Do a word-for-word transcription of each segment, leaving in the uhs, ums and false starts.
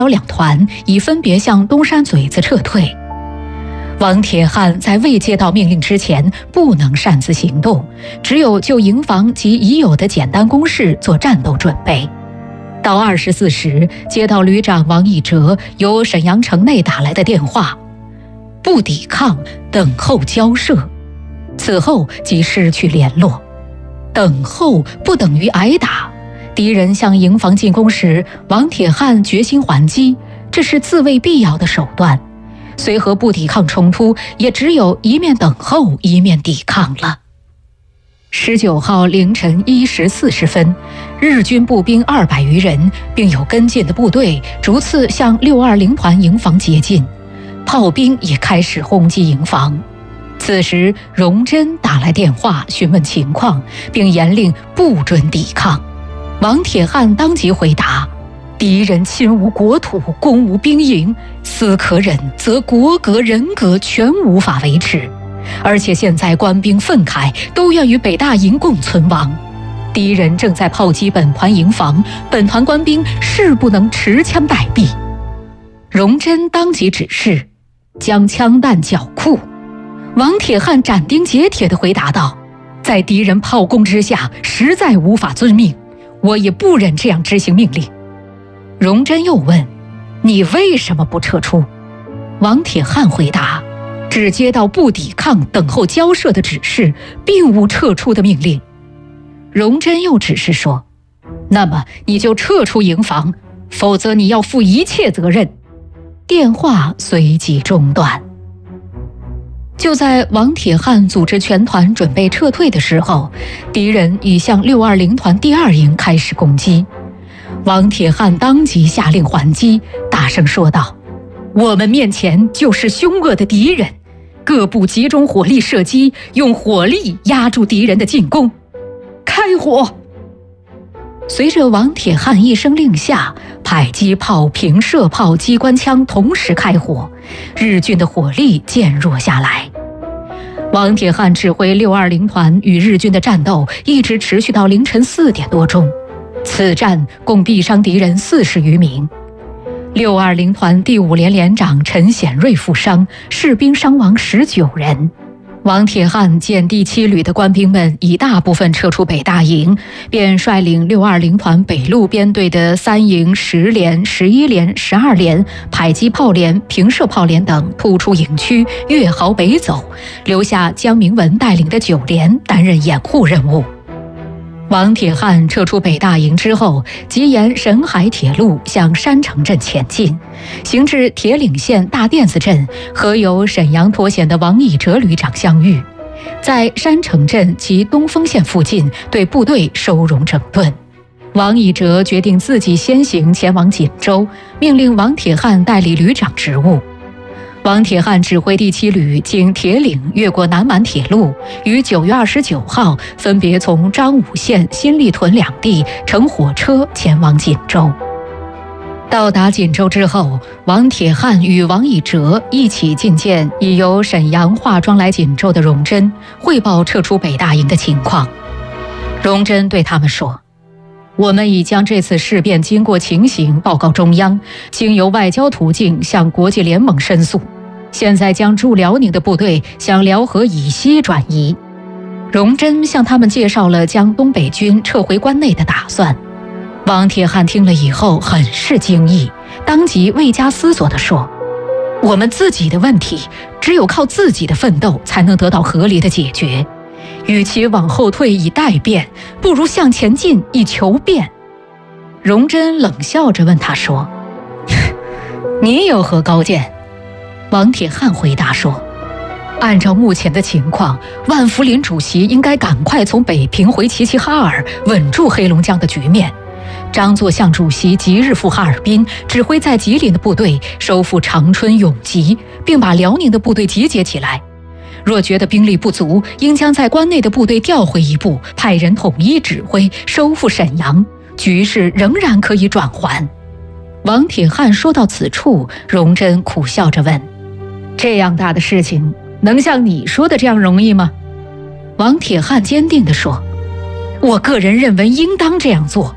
两团已分别向东山嘴子撤退。王铁汉在未接到命令之前不能擅自行动，只有就营房及已有的简单工事做战斗准备。到二十四时，接到旅长王义哲由沈阳城内打来的电话，不抵抗，等候交涉。此后即失去联络。等候不等于挨打，敌人向营房进攻时，王铁汉决心还击，这是自卫必要的手段。虽和不抵抗冲突，也只有一面等候，一面抵抗了。十九号凌晨一时四十分，日军步兵二百余人，并有跟进的部队逐次向六二零团营房接近，炮兵也开始轰击营房。此时，荣臻打来电话询问情况，并严令不准抵抗。王铁汉当即回答：敌人侵无国土，攻无兵营，斯可忍，则国格人格全无法维持。而且现在官兵愤慨，都愿与北大营共存亡。敌人正在炮击本团营房，本团官兵誓不能持枪待毙。荣臻当即指示将枪弹缴库。王铁汉斩钉截铁地回答道：在敌人炮攻之下，实在无法遵命，我也不忍这样执行命令。荣臻又问：你为什么不撤出？王铁汉回答：只接到不抵抗、等候交涉的指示，并无撤出的命令。荣臻又指示说：那么你就撤出营房，否则你要负一切责任。电话随即中断。就在王铁汉组织全团准备撤退的时候，敌人已向六二零团第二营开始攻击。王铁汉当即下令还击，大声说道：我们面前就是凶恶的敌人，各部集中火力射击，用火力压住敌人的进攻，开火！随着王铁汉一声令下，迫击炮、平射炮、机关枪同时开火，日军的火力渐弱下来。王铁汉指挥六二零团与日军的战斗一直持续到凌晨四点多钟，此战共毙伤敌人四十余名。六二零团第五连连长陈显瑞负伤，士兵伤亡十九人。王铁汉见第七旅的官兵们已大部分撤出北大营，便率领六二零团北路编队的三营、十连、十一连、十二连、迫击炮连、平射炮连等突出营区，越壕北走，留下江明文带领的九连担任掩护任务。王铁汉撤出北大营之后，即沿沈海铁路向山城镇前进，行至铁岭县大甸子镇，和由沈阳脱险的王义哲旅长相遇，在山城镇及东丰县附近对部队收容整顿。王义哲决定自己先行前往锦州，命令王铁汉代理旅长职务。王铁汉指挥第七旅经铁岭越过南满铁路，于九月二十九号分别从彰武县、新立屯两地乘火车前往锦州。到达锦州之后，王铁汉与王义哲一起觐见已由沈阳化妆来锦州的荣臻，汇报撤出北大营的情况。荣臻对他们说：我们已将这次事变经过情形报告中央，经由外交途径向国际联盟申诉，现在将驻辽宁的部队向辽河以西转移。荣臻向他们介绍了将东北军撤回关内的打算。王铁汉听了以后很是惊异，当即未加思索地说：我们自己的问题，只有靠自己的奋斗才能得到合理的解决。与其往后退以待变，不如向前进以求变。荣臻冷笑着问他说：你有何高见？王铁汉回答说：按照目前的情况，万福林主席应该赶快从北平回齐齐哈尔，稳住黑龙江的局面。张作相主席即日赴哈尔滨，指挥在吉林的部队收复长春、永吉，并把辽宁的部队集结起来。若觉得兵力不足，应将在关内的部队调回一部，派人统一指挥，收复沈阳，局势仍然可以转圜。王铁汉说到此处，荣臻苦笑着问：这样大的事情，能像你说的这样容易吗？王铁汉坚定地说：我个人认为应当这样做。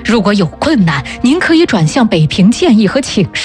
如果有困难，您可以转向北平建议和请示。